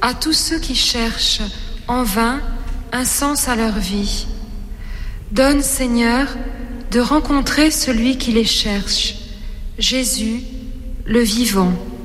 à tous ceux qui cherchent en vain un sens à leur vie. Donne, Seigneur, de rencontrer celui qui les cherche, Jésus, le vivant.